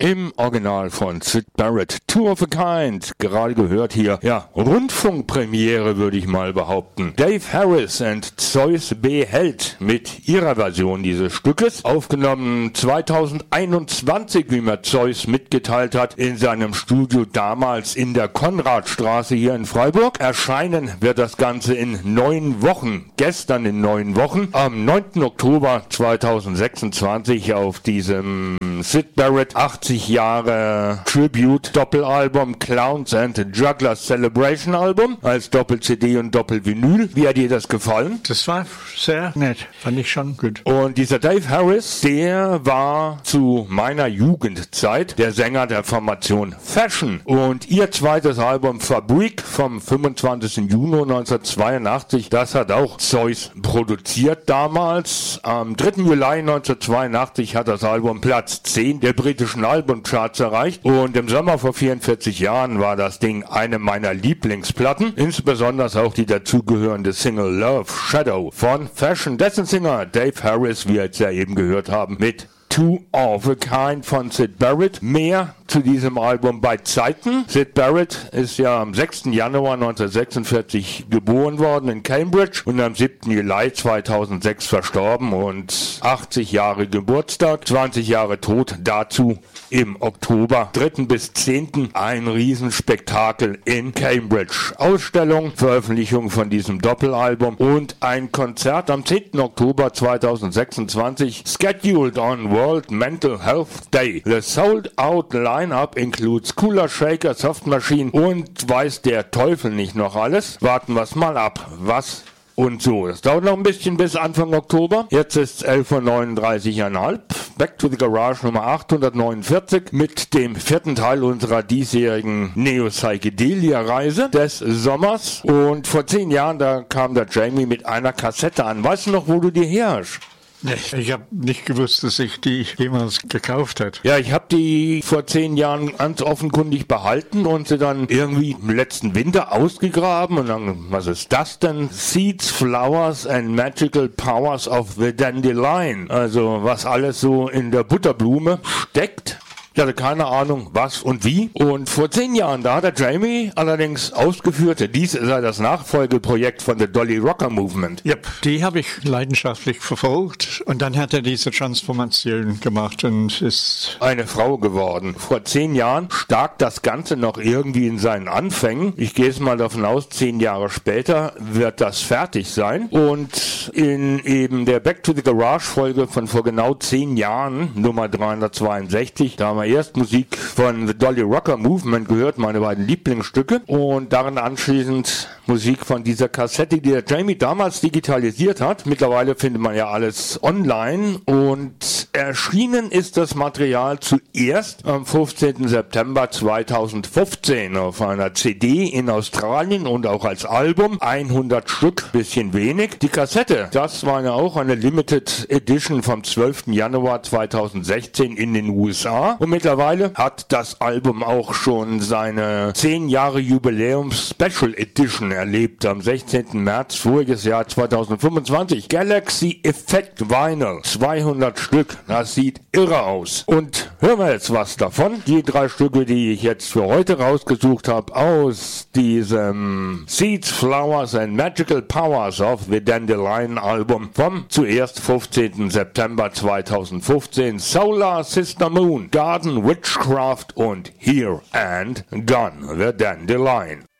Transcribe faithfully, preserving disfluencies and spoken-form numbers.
im Original von Syd Barrett, Two of a Kind, gerade gehört hier, ja, Rundfunkpremiere würde ich mal behaupten. Dave Harris and Zeus B. Held mit ihrer Version dieses Stückes, aufgenommen zweitausendeinundzwanzig, wie mir Zeus mitgeteilt hat, in seinem Studio damals in der Konradstraße hier in Freiburg. Erscheinen wird das Ganze in neun Wochen, gestern in neun Wochen, am neunten Oktober zweitausendsechsundzwanzig auf diesem Syd Barrett achtzig Jahre Tribute Doppelalbum Clowns and Jugglers Celebration Album als Doppel-C D und Doppel-Vinyl. Wie hat dir das gefallen? Das war sehr nett, fand ich schon gut. Und dieser Dave Harris, der war zu meiner Jugendzeit der Sänger der Formation Fashion. Und ihr zweites Album Fabrik vom fünfundzwanzigsten Juni neunzehnhundertzweiundachtzig, das hat auch Zeus produziert damals. Am dritten Juli neunzehnhundertzweiundachtzig hat das Album Platz zehn der britischen Albumcharts erreicht. Und im Sommer vor vierundvierzig Jahren war das Ding eine meiner Lieblingsplatten. Insbesondere auch die dazugehörende Single Love Shadow von Fashion. Dessen Singer Dave Harris, wie wir jetzt ja eben gehört haben, mit Two of a Kind von Syd Barrett. Mehr zu diesem Album bei Zeiten. Syd Barrett ist ja am sechsten Januar neunzehnhundertsechsundvierzig geboren worden in Cambridge und am siebten Juli zweitausendsechs verstorben und achtzig Jahre Geburtstag, zwanzig Jahre tot, dazu im Oktober dritten bis zehnten ein Riesenspektakel in Cambridge. Ausstellung, Veröffentlichung von diesem Doppelalbum und ein Konzert am zehnten Oktober zweitausendsechsundzwanzig, scheduled on World Mental Health Day. The sold out lineup includes Cooler Shaker, Soft Machine und weiß der Teufel nicht noch alles. Warten wir es mal ab, was und so. Das dauert noch ein bisschen bis Anfang Oktober. Jetzt ist es elf Uhr neununddreißig Komma fünf. Back to the Garage Nummer achthundertneunundvierzig mit dem vierten Teil unserer diesjährigen Neo-Psychedelia-Reise des Sommers. Und vor zehn Jahren, da kam der Jamie mit einer Kassette an. Weißt du noch, wo du die her hast? Nee, ich habe nicht gewusst, dass ich die jemals gekauft hat. Ja, ich habe die vor zehn Jahren ganz offenkundig behalten und sie dann irgendwie im letzten Winter ausgegraben und dann, was ist das denn? Seeds, Flowers and Magical Powers of the Dandelion. Also was alles so in der Butterblume steckt. Ich hatte keine Ahnung, was und wie. Und vor zehn Jahren, da hat der Jamie allerdings ausgeführt, dies sei das Nachfolgeprojekt von The Dolly Rocker Movement. Yep, die habe ich leidenschaftlich verfolgt. Und dann hat er diese Transformation gemacht und ist eine Frau geworden. Vor zehn Jahren stak das Ganze noch irgendwie in seinen Anfängen. Ich gehe jetzt mal davon aus, zehn Jahre später wird das fertig sein. Und in eben der Back to the Garage Folge von vor genau zehn Jahren, Nummer dreihundertzweiundsechzig, da haben wir erst Musik von The Dolly Rocker Movement gehört, meine beiden Lieblingsstücke, und darin anschließend Musik von dieser Kassette, die der Jamie damals digitalisiert hat. Mittlerweile findet man ja alles online und erschienen ist das Material zuerst am fünfzehnten September zweitausendfünfzehn auf einer C D in Australien und auch als Album. hundert Stück, bisschen wenig. Die Kassette, das war ja auch eine Limited Edition vom zwölften Januar zweitausendsechzehn in den U S A. Und mittlerweile hat das Album auch schon seine zehn Jahre Jubiläums Special Edition erlebt am sechzehnten März voriges Jahr zweitausendfünfundzwanzig. Galaxy Effect Vinyl, zweihundert Stück, das sieht irre aus. Und hören wir jetzt was davon. Die drei Stücke, die ich jetzt für heute rausgesucht habe aus diesem Seeds, Flowers and Magical Powers of the Dandelion Album vom zuerst fünfzehnten September zweitausendfünfzehn. Solar Sister Moon, Garden Witchcraft und Here and Gone, the Dandelion.